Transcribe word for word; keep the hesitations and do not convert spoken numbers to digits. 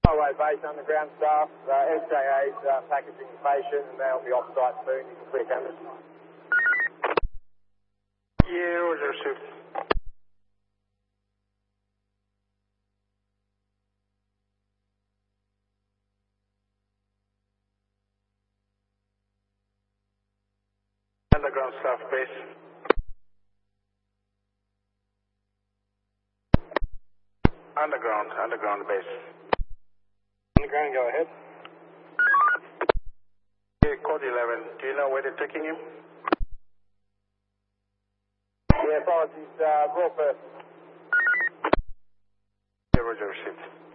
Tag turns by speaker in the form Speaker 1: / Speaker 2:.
Speaker 1: Highway base underground staff, uh, S J A's uh, packaging the patient, and they'll be off site soon. You can clear cameras.
Speaker 2: Yeah, Roger, shift. Underground staff base. Underground, underground base.
Speaker 1: Underground, go ahead.
Speaker 2: Okay, code eleven. Do you know where they're taking him?
Speaker 1: Yeah, apologies, uh, raw person.
Speaker 2: Yeah, Roger, shift.